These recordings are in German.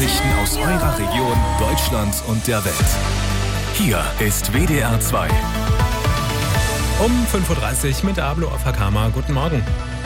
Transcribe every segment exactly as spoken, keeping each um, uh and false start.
Nachrichten aus eurer Region, Deutschland und der Welt. Hier ist W D R zwei. Um fünf Uhr dreißig mit Ablo auf Hakama. Guten Morgen.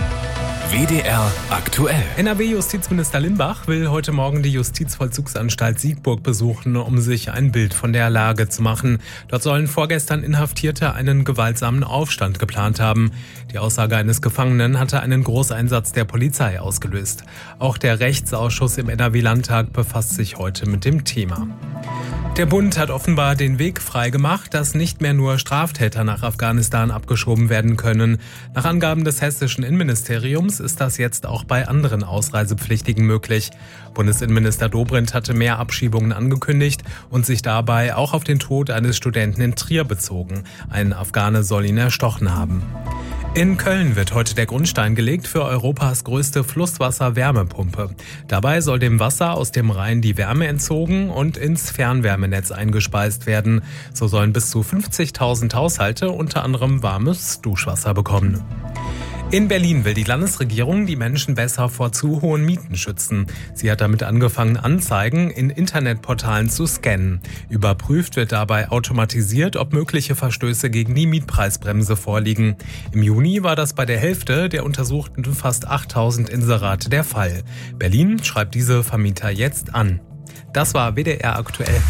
W D R aktuell. N R W-Justizminister Limbach will heute Morgen die Justizvollzugsanstalt Siegburg besuchen, um sich ein Bild von der Lage zu machen. Dort sollen vorgestern Inhaftierte einen gewaltsamen Aufstand geplant haben. Die Aussage eines Gefangenen hatte einen Großeinsatz der Polizei ausgelöst. Auch der Rechtsausschuss im N R W-Landtag befasst sich heute mit dem Thema. Der Bund hat offenbar den Weg freigemacht, dass nicht mehr nur Straftäter nach Afghanistan abgeschoben werden können. Nach Angaben des hessischen Innenministeriums ist das jetzt auch bei anderen Ausreisepflichtigen möglich. Bundesinnenminister Dobrindt hatte mehr Abschiebungen angekündigt und sich dabei auch auf den Tod eines Studenten in Trier bezogen. Ein Afghane soll ihn erstochen haben. In Köln wird heute der Grundstein gelegt für Europas größte Flusswasser-Wärmepumpe. Dabei soll dem Wasser aus dem Rhein die Wärme entzogen und ins Fernwärmenetz eingespeist werden. So sollen bis zu fünfzigtausend Haushalte unter anderem warmes Duschwasser bekommen. In Berlin will die Landesregierung die Menschen besser vor zu hohen Mieten schützen. Sie hat damit angefangen, Anzeigen in Internetportalen zu scannen. Überprüft wird dabei automatisiert, ob mögliche Verstöße gegen die Mietpreisbremse vorliegen. Im Juni war das bei der Hälfte der untersuchten fast achttausend Inserate der Fall. Berlin schreibt diese Vermieter jetzt an. Das war W D R aktuell.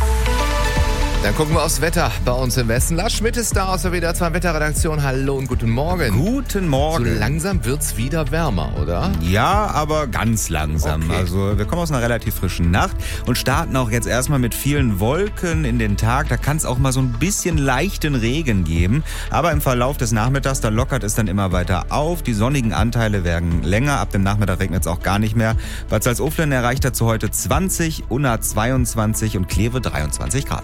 Dann gucken wir aufs Wetter bei uns im Westen. Lars Schmidt ist da aus der W D R zwei Wetterredaktion. Hallo und guten Morgen. Guten Morgen. So langsam wird's wieder wärmer, oder? Ja, aber ganz langsam. Okay. Also wir kommen aus einer relativ frischen Nacht und starten auch jetzt erstmal mit vielen Wolken in den Tag. Da kann es auch mal so ein bisschen leichten Regen geben. Aber im Verlauf des Nachmittags, da lockert es dann immer weiter auf. Die sonnigen Anteile werden länger. Ab dem Nachmittag regnet es auch gar nicht mehr. Bad Salzuflen erreicht dazu heute zwanzig, Unna zweiundzwanzig und Kleve dreiundzwanzig Grad.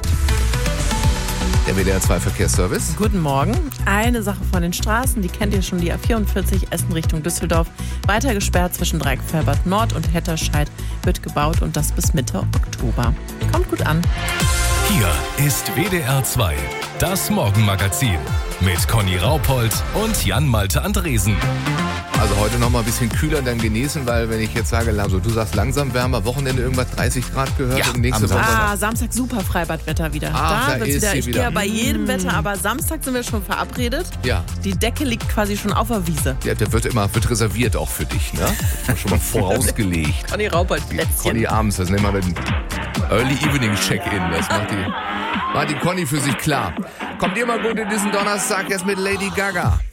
Der W D R zwei Verkehrsservice. Guten Morgen. Eine Sache von den Straßen, die kennt ihr schon, die A vierundvierzig Essen Richtung Düsseldorf. Weiter gesperrt zwischen Dreieckfelbert Nord und Hetterscheid, wird gebaut und das bis Mitte Oktober. Kommt gut an. Hier ist W D R zwei, das Morgenmagazin mit Conny Raupold und Jan-Malte Andresen. Also heute noch mal ein bisschen kühler dann genießen, weil wenn ich jetzt sage, also du sagst langsam wärmer, Wochenende irgendwas dreißig Grad gehört Ja, und nächste am Woche. Ah, Samstag super Freibadwetter wieder. Ach, da wird's ist wieder. sie Ich wieder. gehe ja bei jedem Wetter, aber Samstag sind wir schon verabredet. Ja. Die Decke liegt quasi schon auf der Wiese. Ja, der wird immer wird reserviert auch für dich, ne? Schon mal vorausgelegt. Conny Raupold Plätzchen. Conny abends, das nennen wir den Early Evening Check-In. Das macht die, macht die Conny für sich klar. Kommt ihr mal gut in diesen Donnerstag jetzt mit Lady Gaga.